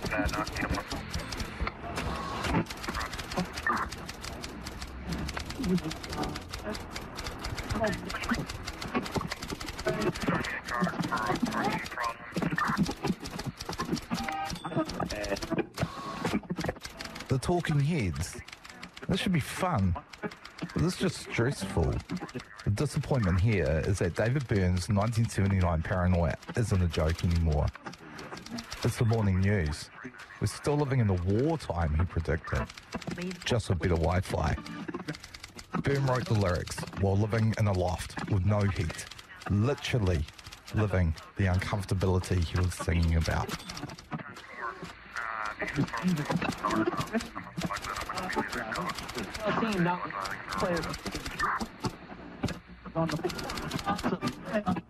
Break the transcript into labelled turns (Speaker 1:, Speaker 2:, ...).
Speaker 1: The Talking Heads. This should be fun. But this is just stressful. The disappointment here is that David Byrne's 1979 paranoia isn't a joke anymore. It's the morning news. We're still living in the wartime, he predicted. Just with better Wi-Fi. Byrne wrote the lyrics while living in a loft with no heat. Literally living the uncomfortability he was singing about.
Speaker 2: On the